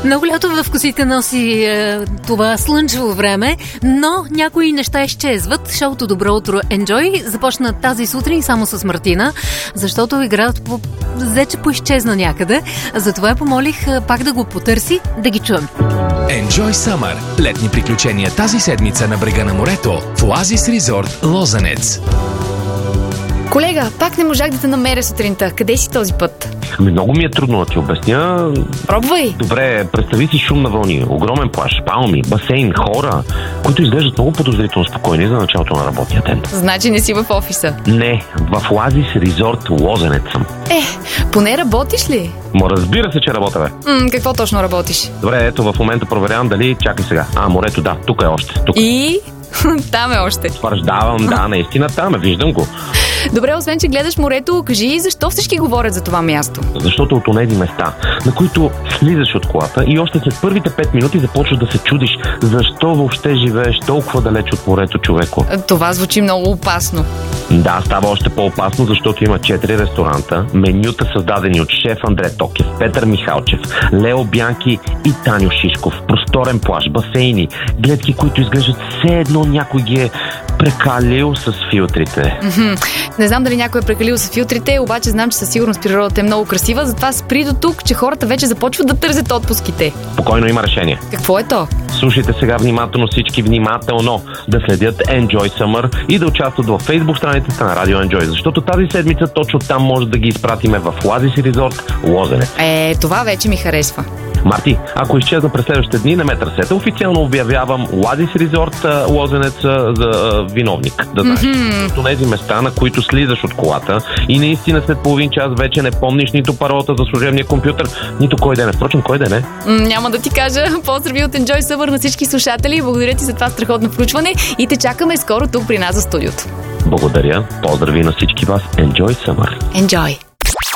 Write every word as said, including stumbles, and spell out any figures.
Много лято в косите носи е, това слънчево време, но някои неща изчезват. Шоуто Добро утро, Enjoy започна тази сутрин само с Мартина, защото играят по... взе, че поизчезна някъде. Затова я помолих е, пак да го потърси, да ги чуем. Enjoy Summer. Летни приключения тази седмица на брега на морето в Оазис Резорт Лозенец. Колега, пак не можах да те намеря сутринта. Къде си този път? Ами много ми е трудно да ти обясня. Пробвай! Добре, представи си шум на вълни, огромен плаж, палми, басейн, хора, които изглеждат много подозрително спокойни за началото на работния ден. Значи не си в офиса? Не, в Оазис Резорт Лозенец съм. Е, поне работиш ли? Ма разбира се, че работя, бе. М, какво точно работиш? Добре, ето в момента проверявам дали... Чакай сега. А, морето, да, тук е още. Тук. И... там е още. Твърждавам, да, наистина там е, виждам го. Добре, освен че гледаш морето, кажи защо всички говорят за това място? Защото от онези места, на които слизаш от колата и още след първите пет минути започваш да се чудиш защо въобще живееш толкова далеч от морето, човеко. Това звучи много опасно. Да, става още по-опасно, защото има четири ресторанта, менюта създадени от шеф Андре Токев, Петър Михалчев, Лео Бянки и Таню Шишков, просторен плаж, басейни, гледки, които изглеждат все едно някой ги е прекалил с филтрите. Mm-hmm. Не знам дали някой е прекалил с филтрите, обаче знам, че със сигурност природата е много красива, затова спри до тук, че хората вече започват да търсят отпуските. Спокойно, има решение. Какво е то? Слушайте сега внимателно всички, внимателно да следят Enjoy Summer и да участват във Facebook страницата на Радио Enjoy, защото тази седмица точно там може да ги изпратиме в Оазис Резорт Лозенец. Е, това вече ми харесва. Марти, ако изчезна през следващите дни, не ме търсете. Официално обявявам Оазис Резорт Лозенец за виновник. Да знаеш. Mm-hmm. От тези места, на които слизаш от колата и наистина след половин час вече не помниш нито паролата за служебния компютър, нито кой ден е. Впрочем, кой ден е? М, няма да ти кажа. Поздрави от Enjoy Summer на всички слушатели. Благодаря ти за това страхотно включване и те чакаме скоро тук при нас за студиото. Благодаря. Поздрави на всички вас. Enjoy Summer. Enjoy!